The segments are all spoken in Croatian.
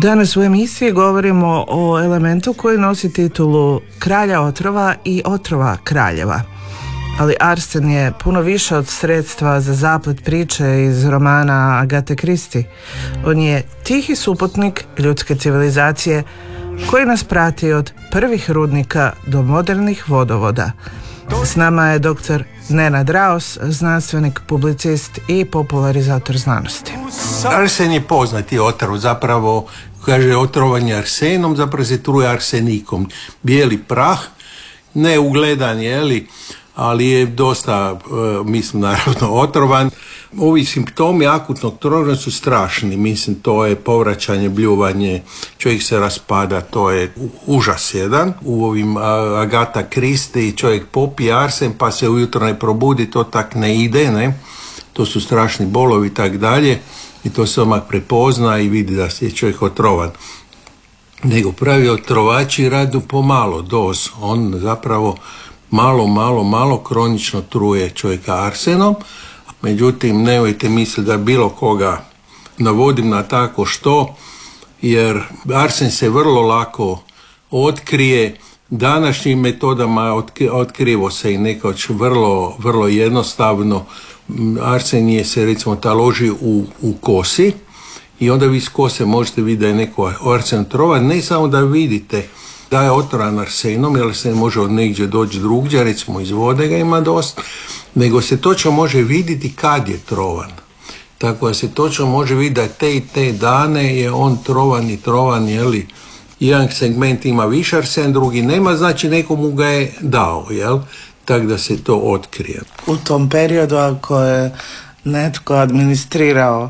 Danas u emisiji govorimo o elementu koji nosi titulu kralja otrova i otrova kraljeva. Ali arsen je puno više od sredstva za zaplet priče iz romana Agate Christie. On je tihi suputnik ljudske civilizacije koji nas prati od prvih rudnika do modernih vodovoda. S nama je dr. Nenad Raos, znanstvenik, publicist i popularizator znanosti. Arsen je poznati otrov, zapravo kaže otrovanje arsenom, zapravo se truje arsenikom. Bijeli prah, neugledan ali je dosta, mislim, naravno otrovan. Ovi simptomi akutnog trovanja su strašni, mislim, to je povraćanje, bljuvanje, čovjek se raspada, to je užas jedan. U ovim Agata Christie čovjek popije arsen pa se ujutro ne probudi, to tak ne ide, ne? To su strašni bolovi i tak dalje i to se odmah prepozna i vidi da je čovjek otrovan. Nego pravi otrovači radu pomalo, doz, on zapravo malo kronično truje čovjeka arsenom. Međutim, nemojte misliti da bilo koga navodim na tako što, jer arsen se vrlo lako otkrije. Današnjim metodama otkrivo se i nekoć vrlo jednostavno. Arsen je se recimo taloži u kosi i onda vi iz kose možete vidjeti da je neko arsen otrovan. Ne samo da vidite da je otrovan arsenom, jer se može od negdje doći drugdje, recimo iz vode ga ima dosta, nego se točno može vidjeti kad je trovan. Tako da se točno može vidjeti da te i te dane je on trovan, jeli, jedan segment ima više arsen, drugi nema, znači nekomu ga je dao, jel? Tako da se to otkrije. U tom periodu ako je netko administrirao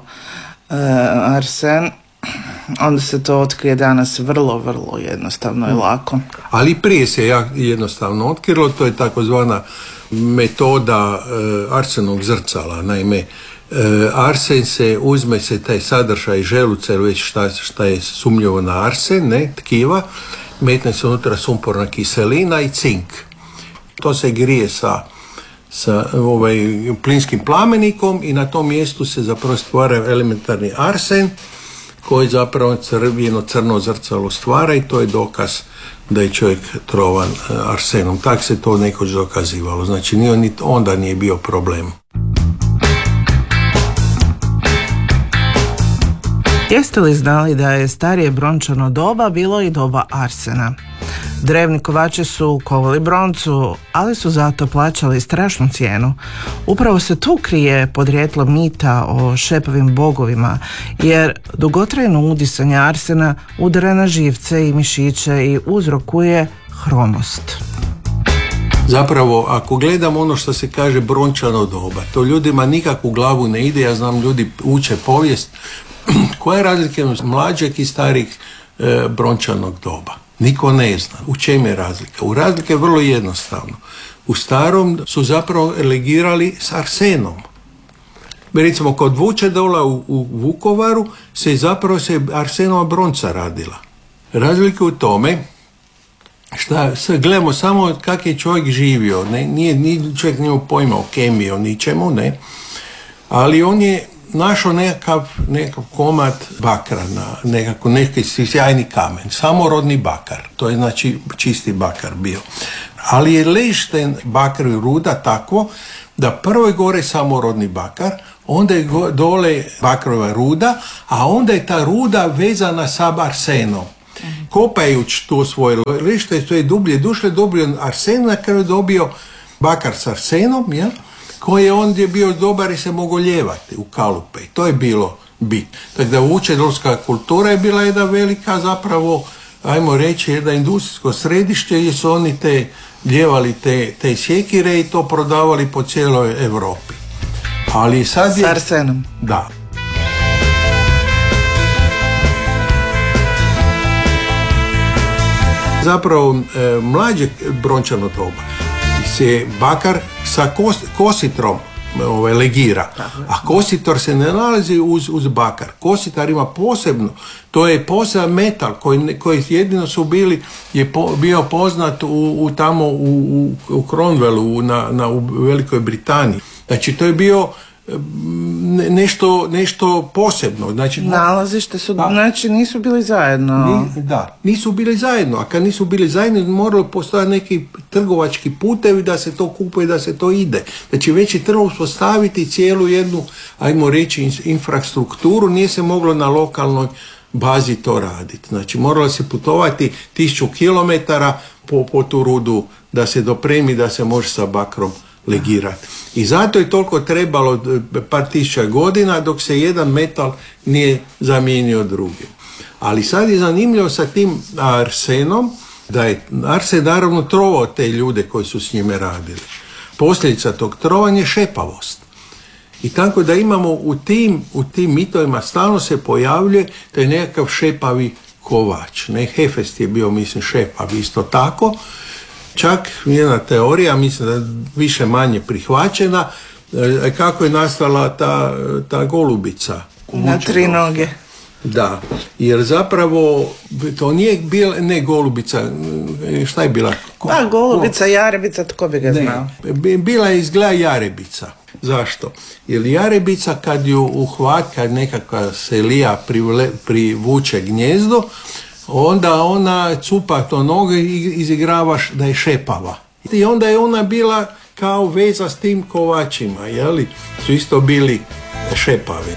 arsen, onda se to otkrije danas vrlo jednostavno i lako. Ali prije se jednostavno otkrilo, to je takozvana metoda arsenog zrcala. Naime, arsen uzme se taj sadržaj želuca, već šta je sumnjivo na arsen, ne, tkiva, metne se unutra sumporna kiselina i cink. To se grije sa plinskim plamenikom i na tom mjestu se zapravo stvara elementarni arsen koji zapravo crno zrcalo stvara i to je dokaz da je čovjek trovan arsenom. Tak se to nekoć dokazivalo. Znači onda nije bio problem. Jeste li znali da je starije brončano doba bilo i doba arsena? Drevni kovači su kovali broncu, ali su zato plaćali strašnu cijenu. Upravo se tu krije podrijetlo mita o šepovim bogovima, jer dugotrajno udisanje arsena udara na živce i mišiće i uzrokuje hromost. Zapravo, ako gledam ono što se kaže brončano doba, to ljudima nikako u glavu ne ide. Ja znam, ljudi uče povijest. Koja je razlika mlađeg i starijeg brončanog doba? Niko ne zna. U čem je razlika? U razlika je vrlo jednostavno. U starom su zapravo legirali s arsenom. Recimo, kod Vučedola u Vukovaru se arsenova bronca radila. Razlika u tome gledamo samo kak je čovjek živio. Čovjek nije pojma o kemiji, o ničemu, ne. Ali on je našao nekakav komad bakra, neki sjajni kamen, samorodni bakar, to je znači čisti bakar bio. Ali je ležište bakra i ruda takvo da prvo je gore samorodni bakar, onda je dole bakrova ruda, a onda je ta ruda vezana sa arsenom. Kopajući to svoje ležište, to je dublje dobio arsen, na kraju dobio bakar s arsenom, jel? Koji je ondje bio dobar i se mogao ljevati u kalupe. I to je bilo bit. Tako da vučedolska kultura je bila jedna velika, zapravo, ajmo reći, jedna industrijsko središte gdje su oni ljevali te sjekire i to prodavali po cijeloj Europi. Ali sad je... S arsenom. Da. Zapravo, mlađe brončano doba se bakar sa kositrom legira, a kositor se ne nalazi uz bakar. Kositar ima posebno, to je poseban metal koji jedino su bio poznat tamo u Cromwellu u Velikoj Britaniji. Znači to je bio nešto posebno. Znači, nalazište su, znači nisu bili zajedno. Nisu bili zajedno, a kad nisu bili zajedno moralo postojati neki trgovački putevi da se to kupuje, da se to ide. Znači već je trebalo uspostaviti cijelu jednu, ajmo reći, infrastrukturu, nije se moglo na lokalnoj bazi to raditi. Znači moralo se putovati 1000 km po tu rudu da se dopremi, da se može sa bakrom legirati. I zato je toliko trebalo par tisuća godina dok se jedan metal nije zamijenio drugim. Ali sad je zanimljivo sa tim arsenom da je arsen naravno trovao te ljude koji su s njime radili. Posljedica tog trovanja je šepavost. I tako da imamo u tim mitovima stalno se pojavljuje da je nekakav šepavi kovač. Hefest je bio, mislim, šepav isto tako. Čak jedna teorija, mislim da je više manje prihvaćena, kako je nastala ta golubica. Na 3 noge. Da, jer zapravo to nije bila, ne golubica, šta je bila? Golubica, jarebica, tko bi ga znao? Bila je izgleda jarebica. Zašto? Jer jarebica kad ju uhvat, kad nekakva selija privuče gnjezdo, onda ona cupa to noge i izigravaš da je šepava. I onda je ona bila kao veza s tim kovačima, jeli? Su isto bili šepavi.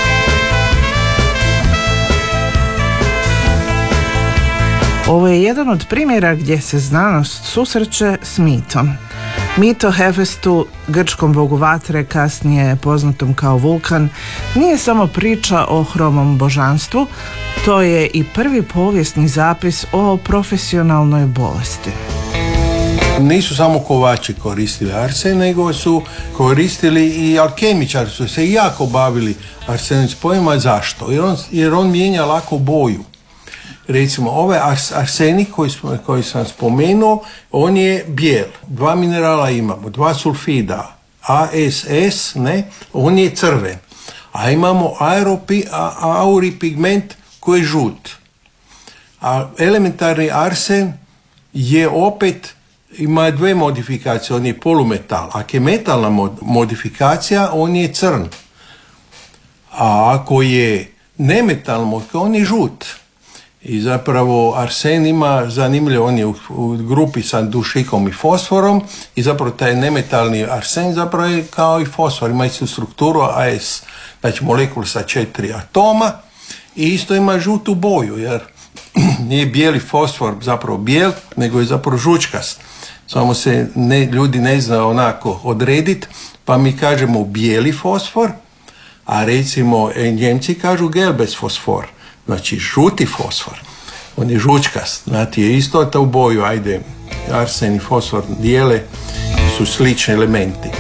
Ovo je jedan od primjera gdje se znanost susreće s mitom. Mit o Hefestu, grčkom bogu vatre, kasnije poznatom kao Vulkan, nije samo priča o hromom božanstvu, to je i prvi povijesni zapis o profesionalnoj bolesti. Nisu samo kovači koristili arsen, nego su koristili i alkemičari, su se jako bavili arsenom spojima. Zašto? Jer on mijenja lako boju. Recimo, ovaj arsenik koji sam spomenuo, on je bijel. 2 minerala imamo, 2 sulfida, ASS, on je crven. A imamo auripigment koji je žut. A elementarni arsen je opet, ima 2 modifikacije, on je polumetal. Ako je metalna modifikacija, on je crn. A ako je nemetalna modifikacija, on je žut. I zapravo arsen ima, zanimljivo, on je u grupi sa dušikom i fosforom i zapravo taj nemetalni arsen zapravo je kao i fosfor, ima istu strukturu AS, znači molekul sa 4 atoma i isto ima žutu boju, jer nije bijeli fosfor zapravo bijel, nego je zapravo žučkast. Samo se ljudi ne znaju onako odrediti, pa mi kažemo bijeli fosfor, a recimo Njemci kažu gelbes fosfor. Znači žuti fosfor, on je žučkast, znači je isto ta u boju, ajde, arsen i fosfor dijele, su slični elementi.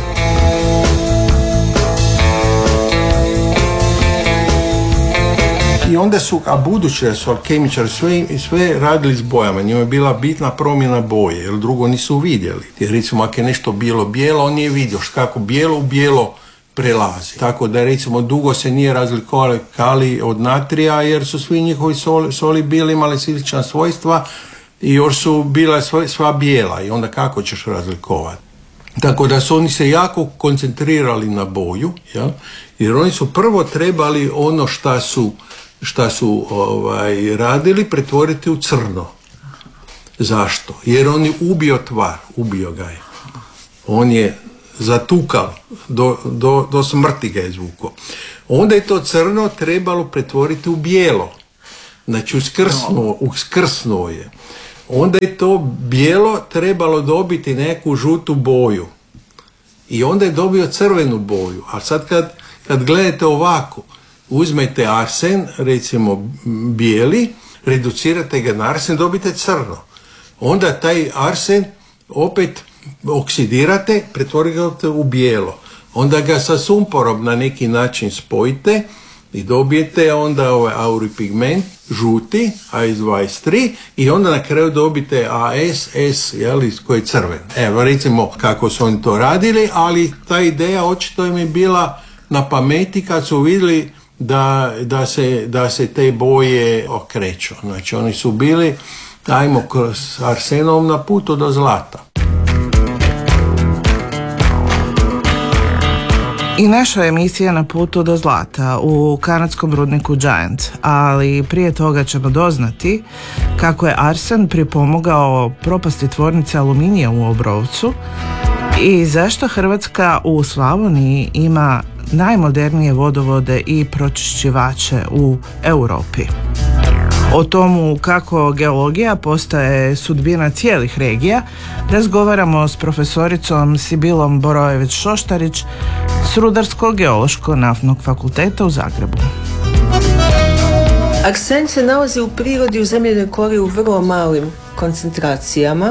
I onda su, a budući da su alkemičari sve radili s bojama, njima je bila bitna promjena boje, jer drugo nisu vidjeli. Jer recimo ako je nešto bilo bijelo, on nije vidio kako bijelo u bijelo prelazi. Tako da recimo dugo se nije razlikovali kalij od natrija, jer su svi njihovi soli bili imali slična svojstva i još su bila sva bijela i onda kako ćeš razlikovati. Tako da su oni se jako koncentrirali na boju, ja? Jer oni su prvo trebali ono šta su radili pretvoriti u crno. Zašto? Jer on je ubio ga je. On je zatukal, do smrti ga je zvukao. Onda je to crno trebalo pretvoriti u bijelo. Znači uskrsnuo je. Onda je to bijelo trebalo dobiti neku žutu boju. I onda je dobio crvenu boju. A sad kad gledate ovako, uzmete arsen, recimo bijeli, reducirate ga na arsen, dobite crno. Onda taj arsen opet oksidirate, pretvorite u bijelo. Onda ga sa sumporom na neki način spojite i dobijete onda ovaj auripigment, žuti, AS23, i onda na kraju dobite ASS, koji je crven. Evo recimo kako su oni to radili, ali ta ideja očito im je bila na pameti kad su vidjeli da se te boje okreću. Znači oni su bili, ajmo kroz arsenom na putu do zlata. I naša emisija na putu do zlata u kanadskom rudniku Giant, ali prije toga ćemo doznati kako je arsen pripomogao propasti tvornice aluminija u Obrovcu i zašto Hrvatska u Slavoniji ima najmodernije vodovode i pročišćivače u Europi. O tomu kako geologija postaje sudbina cijelih regija razgovaramo s profesoricom Sibilom Borojević-Šoštarić s Rudarsko-geološko-naftnog fakulteta u Zagrebu. Arsen se nalazi u prirodi u zemljenoj kori u vrlo malim koncentracijama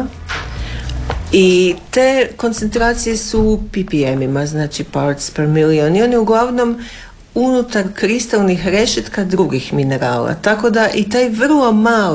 i te koncentracije su u ppm-ima, znači parts per million, i one uglavnom unutar kristalnih rešetka drugih minerala. Tako da i taj vrlo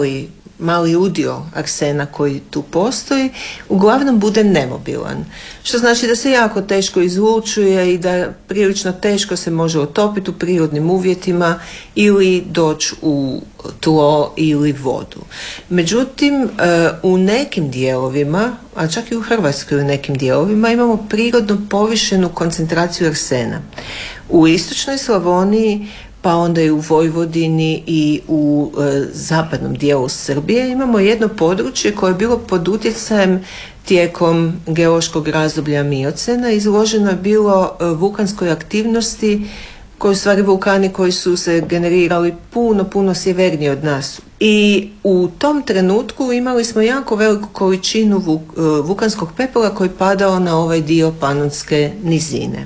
mali udio arsena koji tu postoji uglavnom bude nemobilan. Što znači da se jako teško izlučuje i da prilično teško se može otopiti u prirodnim uvjetima ili doći u tlo ili vodu. Međutim, u nekim dijelovima, a čak i u Hrvatskoj u nekim dijelovima, imamo prirodno povišenu koncentraciju arsena. U istočnoj Slavoniji, pa onda i u Vojvodini i u zapadnom dijelu Srbije imamo jedno područje koje je bilo pod utjecajem tijekom geološkog razdoblja Miocena. Izloženo je bilo vulkanskoj aktivnosti, koji u stvari vulkani koji su se generirali puno sjevernije od nas. I u tom trenutku imali smo jako veliku količinu vulkanskog pepela koji padao na ovaj dio Panonske nizine.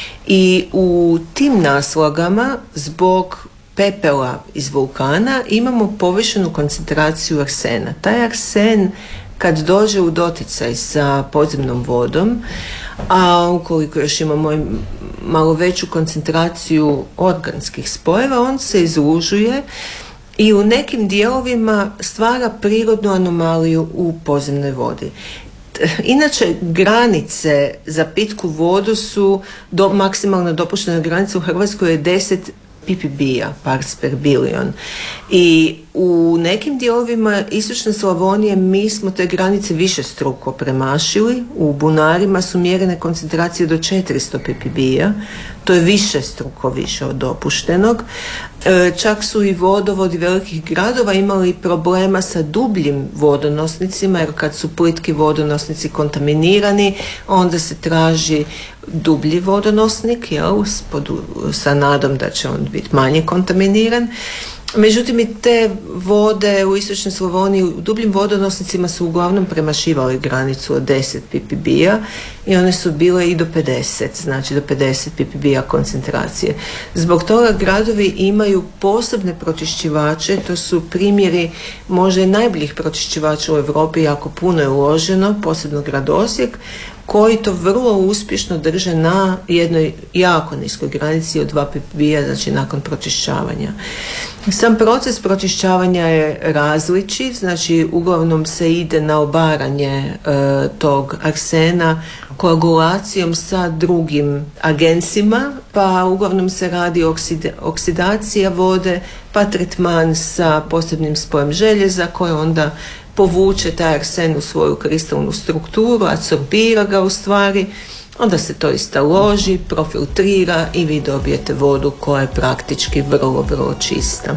I u tim naslagama zbog pepela iz vulkana imamo povišenu koncentraciju arsena. Taj arsen kad dođe u doticaj sa podzemnom vodom, a ukoliko još imamo malo veću koncentraciju organskih spojeva, on se izlužuje i u nekim dijelovima stvara prirodnu anomaliju u podzemnoj vodi. Inače, granice za pitku vodu su maksimalna dopuštena granica u Hrvatskoj je 10 ppb-a, parts per billion. I u nekim dijelovima istočne Slavonije mi smo te granice višestruko premašili. U bunarima su mjerene koncentracije do 400 ppb-a. To je višestruko više od dopuštenog. Čak su i vodovodi velikih gradova imali problema sa dubljim vodonosnicima, jer kad su plitki vodonosnici kontaminirani, onda se traži dublji vodonosnik, sa nadom da će on biti manje kontaminiran. Međutim, i te vode u istočnoj Slavoniji u dubljim vodonosnicima su uglavnom premašivali granicu od 10 ppb-a i one su bile i do 50, znači do 50 ppb-a koncentracije. Zbog toga gradovi imaju posebne pročišćivače, to su primjeri možda i najboljih pročišćivača u Europi, jako puno je uloženo, posebno grad Osijek, koji to vrlo uspješno drže na jednoj jako niskoj granici od 2 ppb-a, znači nakon pročišćavanja. Sam proces pročišćavanja je različit, znači uglavnom se ide na obaranje tog arsena koagulacijom sa drugim agensima, pa uglavnom se radi oksidacija vode, pa tretman sa posebnim spojem željeza koje onda povuče taj arsen u svoju kristalnu strukturu, apsorbira ga u stvari, onda se to istaloži, profiltrira i vi dobijete vodu koja je praktički vrlo čista.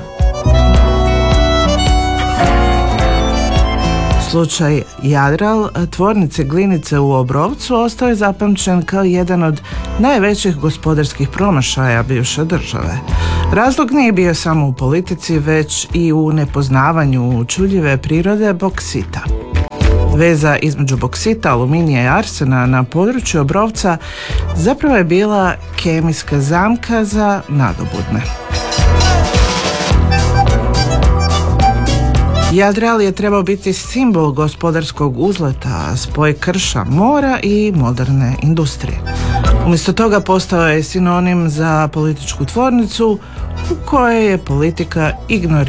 Slučaj Jadral, tvornice glinice u Obrovcu, ostao je zapamćen kao jedan od najvećih gospodarskih promašaja bivše države. Razlog nije bio samo u politici, već i u nepoznavanju čudljive prirode boksita. Veza između boksita, aluminija i arsena na području Obrovca zapravo je bila kemijska zamka za nadobudne. Jadral je trebao biti simbol gospodarskog uzleta, spoj krša, mora i moderne industrije. Umjesto toga postao je sinonim za političku tvornicu u kojoj je politika ignorirala